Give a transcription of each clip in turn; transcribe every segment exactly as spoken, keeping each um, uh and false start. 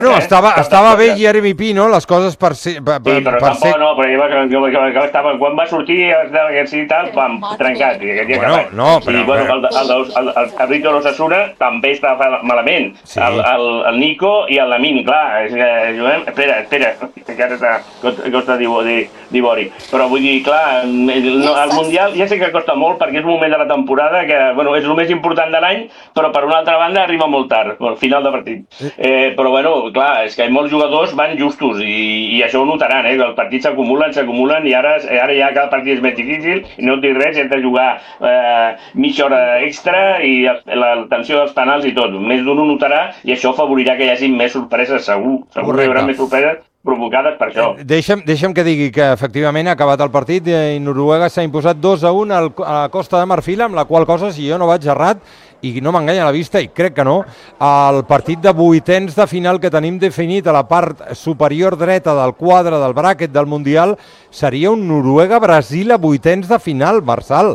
No, estava, estava bé Jeremy Pino, les coses per ser... Per, Sí, però per tampoc ser... no, però jo, jo, jo estava, quan va sortir i tal, pam, trencat, i aquest dia Bueno, acabat. no, però... I, bueno, el, el, el, el, el Cabrito Osasuna també estava malament. Sí. El, el, el Nico i el Lamine, clar, és que juguem... Espera, espera, que ara està, costa d'Ivori. Però vull dir, clar, el, el Mundial ja sé que costa molt perquè és un moment de la temporada que, bueno, és el més important de l'any, però per una altra banda arriba molt tard, al final de partit. Eh, però, bueno, clar, és que molts jugadors van justos i, i això ho notaran, eh? Que els partits s'acumulen, s'acumulen i ara, ara ja cada partit és més difícil i no et dic res, hem de jugar eh, mitja hora extra i la tensió dels penals i tot. Més d'un ho notarà i això afavorirà que hi hagi més sorpreses, segur. Segur que hi haurà més sorpreses provocades per això. Deixa'm, deixa'm que digui que efectivament ha acabat el partit i Noruega s'ha imposat dos a un a la Costa de Marfil, amb la qual cosa, si jo no vaig errat, i no m'enganya la vista, i crec que no, el partit de vuitens de final que tenim definit a la part superior dreta del quadre del bràquet del Mundial seria un Noruega-Brasil a vuitens de final, Marçal.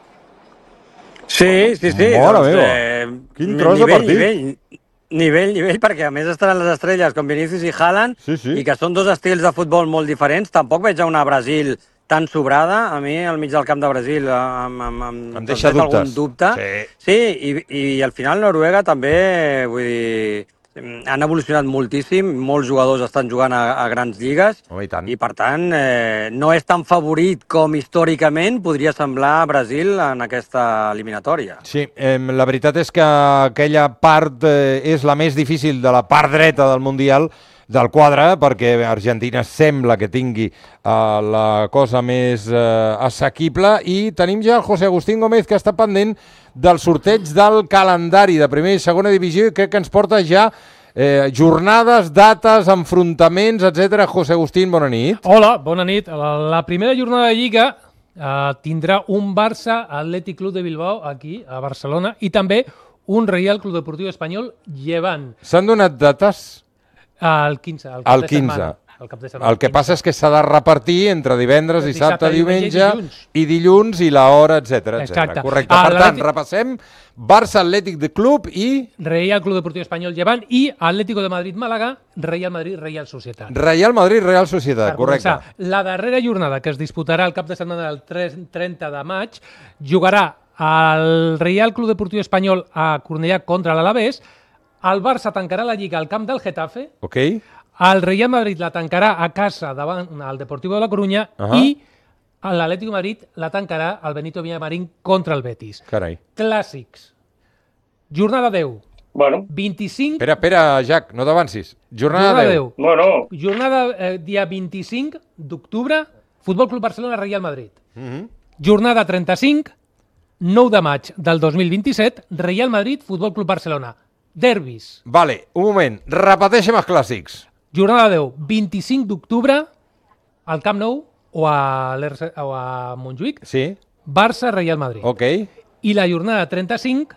Sí, sí, sí. Mare doncs, meva, eh, quin tros de nivell, partit. Nivell, nivell, nivell, perquè a més estaran les estrelles com Vinícius i Haaland, sí, sí. i que són dos estils de futbol molt diferents. Tampoc veig a una Brasil tan sobrada. A mi, al mig del camp de Brasil, em, em, em, em deixa dubtes. algun dubte. Sí, sí i, i al final Noruega també, vull dir, han evolucionat moltíssim, molts jugadors estan jugant a, a grans lligues, oh, i, tant. i per tant eh, no és tan favorit com històricament podria semblar Brasil en aquesta eliminatòria. Sí, eh, la veritat és que aquella part eh, és la més difícil de la part dreta del Mundial, del quadre, perquè Argentina sembla que tingui uh, la cosa més uh, assequible, i tenim ja el José Agustín Gómez, que està pendent del sorteig del calendari de primera i segona divisió, i crec que ens porta ja eh, jornades, dates, enfrontaments, etcètera. José Agustín, bona nit. Hola, bona nit. La primera jornada de Lliga eh, tindrà un Barça Atlètic Club de Bilbao aquí, a Barcelona, i també un Reial Club Deportiu Espanyol Llevant. S'han donat dates? El quinze, el cap el de quinze. setmana. El, cap de setmana, el que passa és que s'ha de repartir entre divendres, dissabte, dissabte diumenge, diumenge i dilluns i l'hora, etcètera. Exacte. Correcte. Per tant, repassem Barça Atlètic de Club i... Reial Club Deportiu Espanyol Llevant i Atlético de Madrid Màlaga, Real Madrid Real Societat. Real Madrid Real Societat, per correcte. Començar, la darrera jornada que es disputarà el cap de setmana del trenta de maig jugarà el Real Club Deportiu Espanyol a Cornellà contra l'Alavés, el Barça tancarà la Lliga al camp del Getafe, okay. El Real Madrid la tancarà a casa davant el Deportivo de la Coruña uh -huh. i l'Atlético Madrid la tancarà al Benito Villamarín contra el Betis. Carai. Clàssics. Jornada deu. Bueno. vint-i-cinc... Espera, espera, Jack, no t'avancis. Jornada, Jornada deu. deu. Bueno. Jornada eh, dia vint-i-cinc d'octubre, Futbol Club Barcelona Real Madrid. Uh -huh. Jornada trenta-cinc, nou de maig del dos mil vint-i-set, Real Madrid Futbol Club Barcelona. Derbis. Vale, un moment, repeteixem els clàssics. Jornada deu, vint-i-cinc d'octubre, al Camp Nou o a, o a Montjuïc, sí. Barça Real Madrid. Ok. I la jornada trenta-cinc,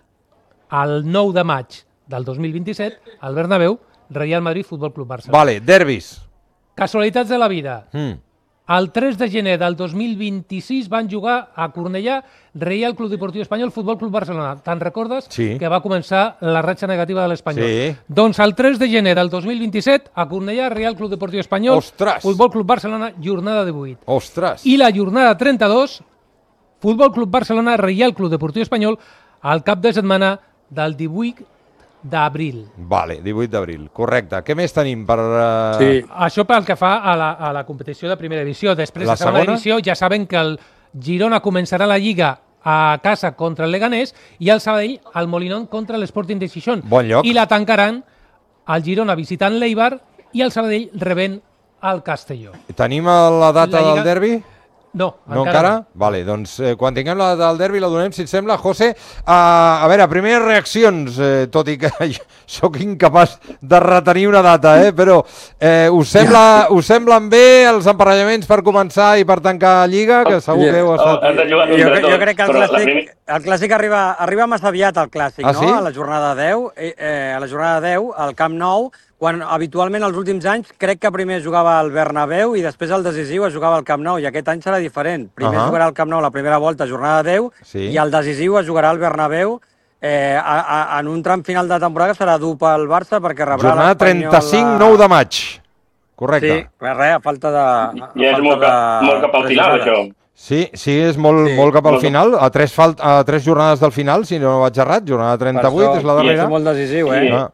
el nou de maig del dos mil vint-i-set, al Bernabéu, Real Madrid Futbol Club Barcelona. Vale, derbis. Casualitats de la vida. Mm. El tres de gener del dos mil vint-i-sis van jugar a Cornellà Real Club Deportiu Espanyol Futbol Club Barcelona. Te'n recordes? Sí. Que va començar la ratxa negativa de l'Espanyol. Sí. Doncs el tres de gener del dos mil vint-i-set a Cornellà Real Club Deportiu Espanyol Ostres. Futbol Club Barcelona, jornada divuit. Ostres. I la jornada trenta-dos, Futbol Club Barcelona Real Club Deportiu Espanyol al cap de setmana del divuit d'abril. Vale, divuit d'abril, correcte. Què més tenim per... Uh... Sí. Això pel que fa a la, a la competició de primera divisió. Després, la de segona, segona divisió, ja saben que el Girona començarà la Lliga a casa contra el Leganés i el Sabadell al Molinón contra l'Sporting de Gijón. Bon lloc. I la tancaran el Girona visitant l'Eibar i el Sabadell rebent el Castelló. Tenim la data la Lliga... del derbi? No, no encara, encara? no. Vale, doncs eh, quan tinguem la del derbi la donem, si et sembla, José. Uh, a veure, primeres reaccions, eh, tot i que sóc incapaç de retenir una data, eh, però eh, us, sembla, us semblen bé els emparellaments per començar i per tancar Lliga, que segur que heu estat... Oh, jo, jo crec que el clàssic, el clàssic arriba, arriba massa aviat, el clàssic, ah, no? Sí? A la jornada deu, eh, a la jornada deu, al Camp Nou, quan habitualment els últims anys crec que primer jugava al Bernabéu i després el decisiu es jugava al Camp Nou, i aquest any serà diferent. Primer uh -huh. jugarà al Camp Nou la primera volta, jornada deu, sí. i el decisiu es jugarà al Bernabéu, eh, a, a, en un tram final de temporada serà dur pel Barça perquè rebrà Jornada l'Espanyol... trenta-cinc, nou de maig. Correcte. Sí, res, res, a falta de... A I és falta molt, de... cap, molt cap al tres final, jornades. això. Sí, sí, és molt, Sí, molt cap al molt- final, a tres, fal... a tres jornades del final, si no vaig errat, jornada Per trenta-vuit això, és la i darrera. és molt decisiu, eh? Sí. Ah.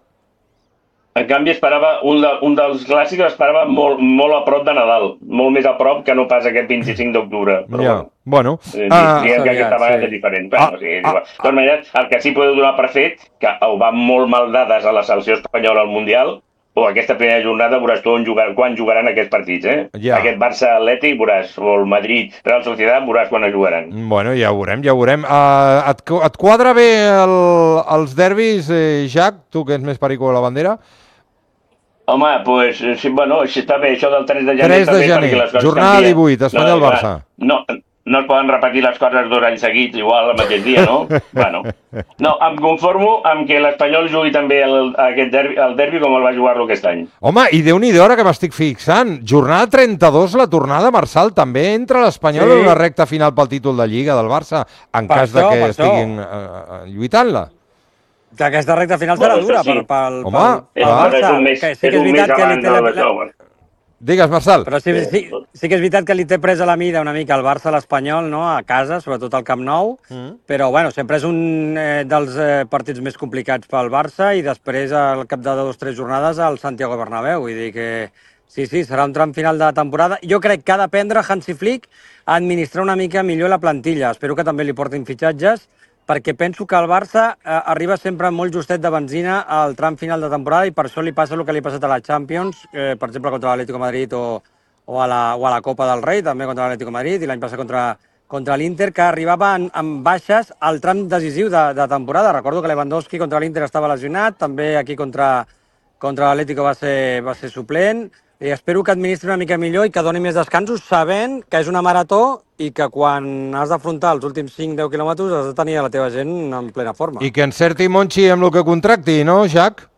En canvi, esperava un, de, un dels clàssics esperava molt, molt a prop de Nadal, molt més a prop que no pas aquest vint-i-cinc d'octubre. Però Ja, bueno, bueno. eh, ah, diguem que aquesta aviat, vegada sí. és diferent. Ah, Bueno, sí, és ah, igual. De totes maneres, el que sí podeu donar per fet, que ho va molt mal dades a la selecció espanyola al Mundial, o aquesta primera jornada veuràs tu on jugar, quan jugaran aquests partits, eh? Ja. Aquest Barça-Atlètic veuràs, o el Madrid-Real Societat veuràs quan es jugaran. Bueno, ja ho veurem, ja ho veurem. Uh, et, co- et quadra bé el, els derbis, eh, Jack, tu que ets més perico de la bandera? Home, doncs, sí, bueno, sí, està bé, això del tres de gener... tres de està bé, gener, perquè les coses jornada canvien. divuit, Espanyol-Barça. No, no, no es poden repetir les coses dos anys seguits igual el mateix dia, no? Bueno, no, em conformo amb que l'Espanyol jugui també el, aquest derbi, el derbi com el va jugar-lo aquest any. Home, i Déu-n'hi-do ara que m'estic fixant. Jornada trenta-dos, la tornada, Marçal, també entra l'Espanyol Sí. en una recta final pel títol de Lliga del Barça, en Per cas de això, que per això. estiguin uh, lluitant-la. Que aquesta recta final serà Bueno, dura això sí. per, pel, Home, pel, És, pel Ah. però és Barça, un mes, que sí és que és un mes veritat que li abans té de la, l'això. Digues, Marçal. Però sí, sí, sí que és veritat que li té presa la mida una mica el Barça a l'Espanyol, no? A casa, sobretot al Camp Nou, Mm. però bueno, sempre és un eh, dels eh, partits més complicats pel Barça i després al cap de dues o tres jornades al Santiago Bernabéu. Vull dir que sí, sí, serà un tram final de temporada. Jo crec que ha d'aprendre Hansi Flick a administrar una mica millor la plantilla. Espero que també li portin fitxatges, perquè penso que el Barça eh, arriba sempre molt justet de benzina al tram final de temporada i per això li passa el que li ha passat a la Champions, eh, per exemple contra l'Atlético de Madrid o, o, a la, o a la Copa del Rei, també contra l'Atlético de Madrid, i l'any passat contra, contra l'Inter, que arribava en, en baixes al tram decisiu de, de temporada. Recordo que Lewandowski contra l'Inter estava lesionat, també aquí contra, contra l'Atlético va ser, va ser suplent, i espero que administri una mica millor i que doni més descansos, sabent que és una marató i que quan has d'afrontar els últims cinc a deu quilòmetres has de tenir a la teva gent en plena forma. I que encerti Monchi amb el que contracti, no, Jack?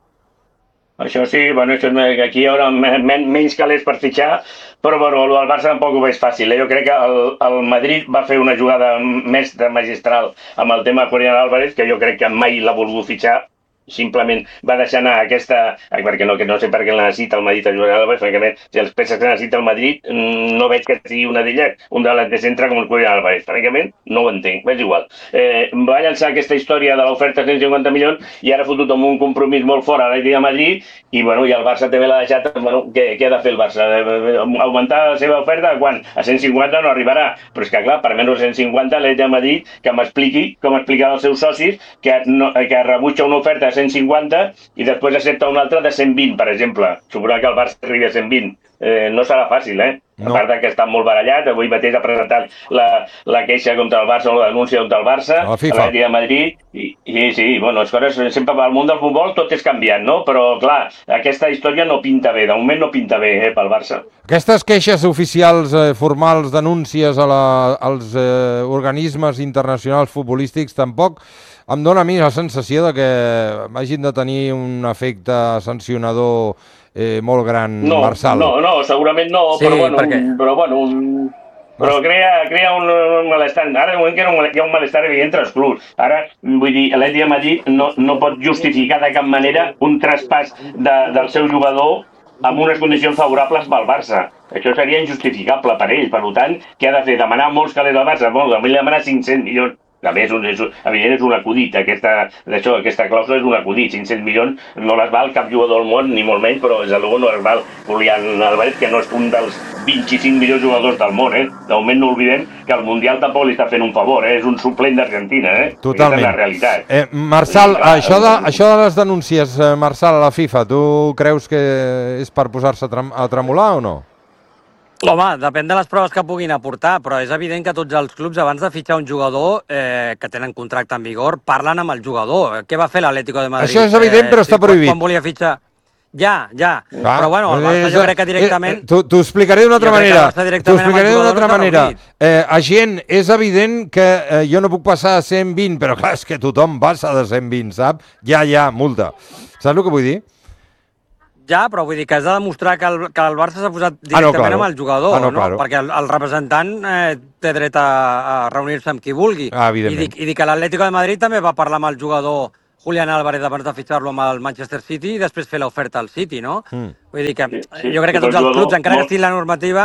Això sí, bueno, això, és- aquí hi haurà men, men, menys calés per fitxar, però bueno, el del Barça tampoc ho veig fàcil. Eh? Jo crec que el, el Madrid va fer una jugada més de magistral amb el tema Julián Álvarez, que jo crec que mai l'ha volgut fitxar, simplement va deixar anar aquesta... Ai, perquè no, que no sé per què la necessita el Madrid a Julián Álvarez, francament, si els peces que necessita el Madrid no veig que sigui una d'elles, un de de centre com el Julián Álvarez, francament no ho entenc, és igual. Eh, va llançar aquesta història de l'oferta de cent cinquanta milions i ara ha fotut amb un compromís molt fort a l'Atlètic de Madrid i, bueno, i el Barça també l'ha deixat, bueno, què, què ha de fer el Barça? Eh, augmentar la seva oferta? Quan? A cent cinquanta no arribarà, però és que clar, per menys de cent cinquanta l'Atlètic de Madrid que m'expliqui com explicar als seus socis que, no, que rebutja una oferta de cent cinquanta i després accepta una altra de cent vint, per exemple. Suposant que el Barça arribi a cent vint. Eh, no serà fàcil, eh? No. A part que està molt barallat, avui mateix ha presentat la, la queixa contra el Barça o la denúncia contra el Barça, A la FIFA. l'Atlètic de Madrid, i, i sí, bueno, les coses sempre al món del futbol tot és canviant, no? Però clar, aquesta història no pinta bé, de moment no pinta bé, eh, pel Barça. Aquestes queixes oficials, eh, formals, denúncies a la, als eh, organismes internacionals futbolístics tampoc em dóna a mi la sensació de que hagin de tenir un efecte sancionador eh, molt gran, No, Marçal. no, no, segurament no, Sí, però bueno, perquè- però bueno, un... Però crea, crea un, un malestar. Ara de moment que hi ha un malestar evident entre els clubs. Ara, vull dir, l'Atlètic de Madrid no, no pot justificar de cap manera un traspàs de, del seu jugador amb unes condicions favorables pel Barça. Això seria injustificable per ells. Per tant, què ha de fer? Demanar molts calés al Barça? Bueno, també li demanar cinc-cents milions. A més, és, és, evident, és un acudit. Aquesta, això, aquesta clàusula és un acudit. cinc-cents milions no les val cap jugador del món, ni molt menys, però des de luego no les val Julián Álvarez, que no és un dels vint-i-cinc millors jugadors del món. Eh? De moment no oblidem que el Mundial tampoc li està fent un favor, eh? És un suplent d'Argentina. Eh? Totalment. Aquesta és la realitat. Eh, Marçal, Sí, clar. això, de, això de les denúncies, eh, Marçal, a la FIFA, tu creus que és per posar-se a, trem a tremolar o no? Home, depèn de les proves que puguin aportar, però és evident que tots els clubs, abans de fitxar un jugador eh, que tenen contracte en vigor, parlen amb el jugador. Què va fer l'Atlético de Madrid? Això és evident, però està sí, prohibit. Quan volia fitxar... Ja, ja. Ah, però bueno, el Barça és- jo crec que directament... Eh, eh, T'ho explicaré d'una altra Jo crec que el manera. Barça T'ho directament amb explicaré el d'una jugador altra està manera. reunit. Eh, agent, és evident que eh, jo no puc passar a cent vint, però clar, és que tothom passa de cent vint, sap? Ja, ja, multa. Saps el que vull dir? Ja, però vull dir que has de demostrar que el, que el Barça s'ha posat Ah, no, directament claro. amb el jugador, Ah, no, no? claro. Perquè el, el representant eh, té dret a, a reunir-se amb qui vulgui. Ah, I evidentment. dic, I dic que l'Atlético de Madrid també va parlar amb el jugador Julián Álvarez abans de fitxar-lo amb el Manchester City i després fer l'oferta al City, no? Mm. Vull dir que Sí, sí. jo crec que I el tots els jugador clubs, encara que molt- estigui la normativa,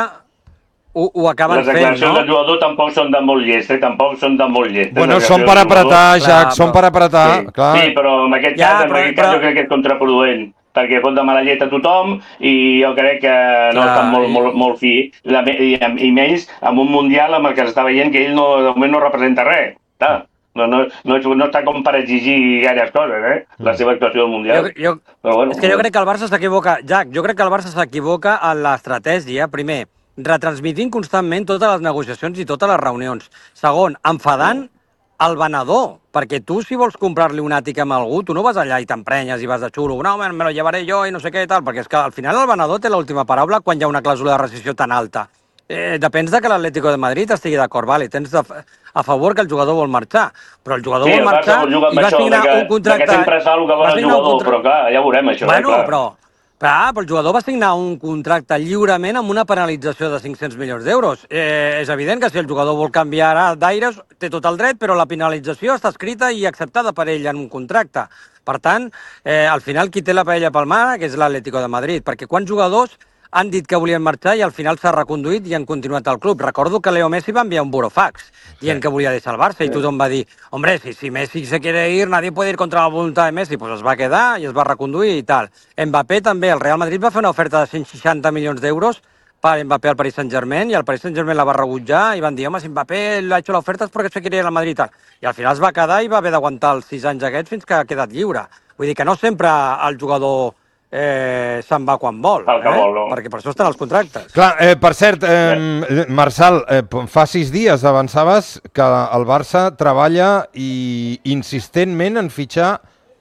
ho, ho acaben Les fent, declaracions no? del jugador tampoc són de molt llest, eh? Tampoc són de molt llest. Bueno, Les són per declaracions del apretar, jugador- Jack, Clar, són però- per apretar, Sí, clar. sí, però en aquest Ja, cas, en però- aquest cas però- jo crec que és contraproduent, perquè pot de mala llet a tothom i jo crec que no Clar, està molt, i- molt, molt fi, la, i, i menys amb un Mundial amb el que s'està veient que ell no, de moment no representa res. Clar. No, no, no, no està com per exigir gaires coses, eh? La seva actuació al Mundial. Jo, jo, Però bueno, és que jo crec que el Barça s'equivoca, Jack, jo crec que el Barça s'equivoca en l'estratègia, primer, retransmitint constantment totes les negociacions i totes les reunions. Segon, enfadant el venedor, perquè tu si vols comprar-li un àtic amb algú, tu no vas allà i t'emprenyes i vas de xulo, no, me, me lo llevaré jo i no sé què i tal, perquè és que al final el venedor té l'última paraula quan hi ha una clàusula de rescissió tan alta. Eh, depèn de que l'Atlético de Madrid estigui d'acord, vale, tens de, a favor que el jugador vol marxar, però el jugador sí, vol el Barça marxar vol jugar amb i va això, signar de que, un contracte... de que sempre es fa el que vol va el signar un jugador, contra- però clar, ja veurem això. Bueno, eh, clar. però, clar, però el jugador va signar un contracte lliurement amb una penalització de cinc-cents milions d'euros. Eh, és evident que si el jugador vol canviar ara d'aires, té tot el dret, però la penalització està escrita i acceptada per ell en un contracte. Per tant, eh, al final qui té la paella pel mar, que és l'Atlético de Madrid, perquè quants jugadors han dit que volien marxar i al final s'ha reconduït i han continuat al club. Recordo que Leo Messi va enviar un burofax dient que volia deixar el Barça i tothom va dir, hombre, si, si Messi se quiere ir, nadie puede ir contra la voluntad de Messi. Pues es va quedar i es va reconduir i tal. Mbappé també, el Real Madrid va fer una oferta de cent seixanta milions d'euros per Mbappé al Paris Saint-Germain i el Paris Saint-Germain la va rebutjar i van dir, home, si Mbappé l'ha hecho la oferta és perquè se quiere ir al Madrid i tal. I al final es va quedar i va haver d'aguantar els sis anys aquests fins que ha quedat lliure. Vull dir que no sempre el jugador eh, se'n va quan vol, El que eh? vol, no? Perquè per això estan els contractes. Clar, eh, per cert, eh, Marçal, eh, fa sis dies avançaves que el Barça treballa i insistentment en fitxar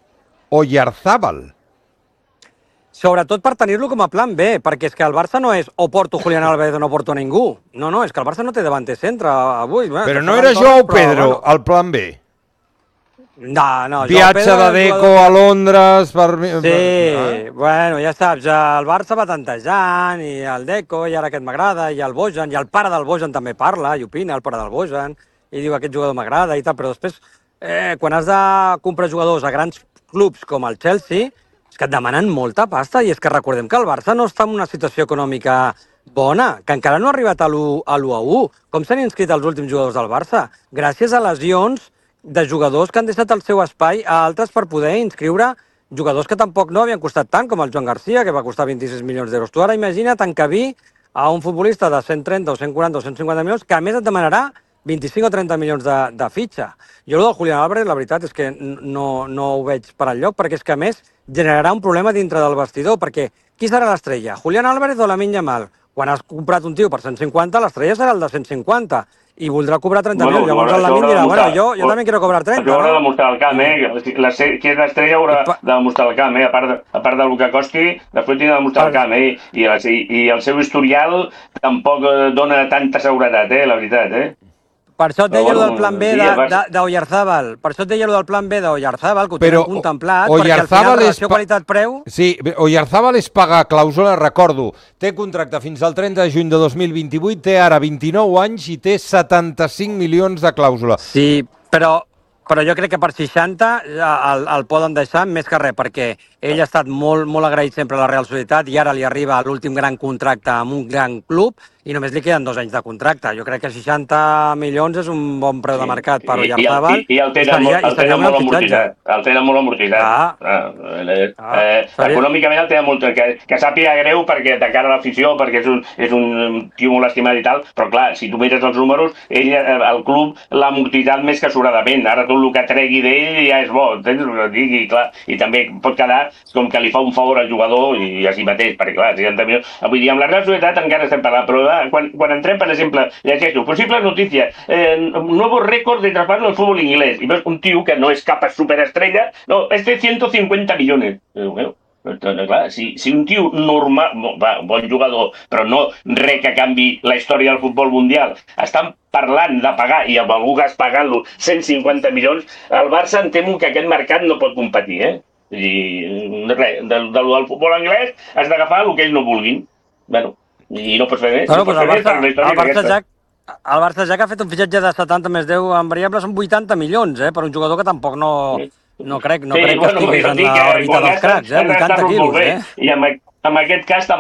Oyarzábal. Sobretot per tenir-lo com a plan B, perquè és que el Barça no és o porto Julián Álvarez o no porto ningú. No, no, és que el Barça no té davanter centre avui. Però no era Joao Pedro el plan B? No, no. Viatge de Deco a Londres... Per... Sí, eh? Bueno, ja saps, el Barça va tantejant, i el Deco, i ara aquest m'agrada, i el Bojan, i el pare del Bojan també parla, i opina, el pare del Bojan, i diu aquest jugador m'agrada i tal, però després, eh, quan has de comprar jugadors a grans clubs com el Chelsea, és que et demanen molta pasta, i és que recordem que el Barça no està en una situació econòmica bona, que encara no ha arribat a l'u a u. Com s'han inscrit els últims jugadors del Barça? Gràcies a lesions de jugadors que han deixat el seu espai a altres per poder inscriure jugadors que tampoc no havien costat tant, com el Joan Garcia, que va costar vint-i-sis milions d'euros. Tu ara imagina't encabir a un futbolista de cent trenta o cent quaranta o cent cinquanta milions, que a més et demanarà vint-i-cinc o trenta milions de, de fitxa. Jo el del Julián Álvarez, la veritat és que no, no ho veig per enlloc, perquè és que a més generarà un problema dintre del vestidor, perquè qui serà l'estrella? Julián Álvarez o Lamine Yamal? Quan has comprat un tio per cent cinquanta, l'estrella serà el de cent cinquanta, i voldrà cobrar trenta Bueno, milions. Llavors això el Lamine haurà de dirà, bueno, demostrar. jo, jo també quiero cobrar trenta. Això haurà de no? demostrar al camp, eh? La, qui és l'estrella haurà I pa- de demostrar al camp, eh? A part, de, a part del que costi, després tindrà de demostrar al Per- camp, eh? I, el, i, I el seu historial tampoc eh, dona tanta seguretat, eh? La veritat, eh? Per això et Però deia bueno, bueno, del plan B sí, de- el Barça- de- d'Oyarzabal. Per això et deia lo del plan B d'Oyarzabal, que ho Però tenen contemplat, perquè al Oyarzabal final és relació pa- qualitat-preu... Sí, Oyarzábal és pagar clàusula, recordo, té contracte fins al trenta de juny de dos mil vint-i-vuit, té ara vint-i-nou anys i té setanta-cinc milions de clàusula. Sí, però, però jo crec que per seixanta el, el poden deixar més que res, perquè ell ha estat molt, molt agraït sempre a la Real Societat i ara li arriba l'últim gran contracte amb un gran club i només li queden dos anys de contracte. Jo crec que seixanta milions és un bon preu de mercat per I, i, el, Oyarzabal. i, i el tenen, molt, el tenen molt amortitzat. El tenen molt amortitzat. Ah. Ah, eh, Ah, eh, seria- econòmicament el tenen molt... Que, que sàpiga greu perquè de cara a l'afició, perquè és un, és un tio molt estimat i tal, però clar, si tu mires els números, ell, eh, el club l'ha amortitzat més que sobradament. Ara tot el que tregui d'ell ja és bo, entens el que et dic? I, clar, i també pot quedar com que li fa un favor al jugador i a si mateix, perquè clar, seixanta milions... Vull dir, amb la Real Societat encara estem parlant, però clar, quan, quan entrem, per exemple, llegeixo, possibles notícies, eh, nuevo récord de traspaso del fútbol inglés, i veus un tio que no és cap superestrella, no, este ciento cincuenta millones. Eh, bueno, clar, si, si un tio normal, va, bon jugador, però no res que canvi la història del futbol mundial, estan parlant de pagar, i amb algú cas pagant-lo cent cinquanta milions, el Barça em temo que aquest mercat no pot competir, eh? Vull dir, res, del, del, del futbol anglès has d'agafar el que ells no vulguin. Bueno, i no pots fer més. Bueno, no pues pots el fer més, Barça, perquè la història el és Barça aquesta. ja el Barça ja que ha fet un fitxatge de setanta més deu en variable són vuitanta milions, eh? Per un jugador que tampoc no, no crec, no Sí, crec que bueno, estigués jo en dic que l'òrbita quan dels has- cracs, eh? has d'estar vuitanta molt quilos, bé. eh? I en, en aquest cas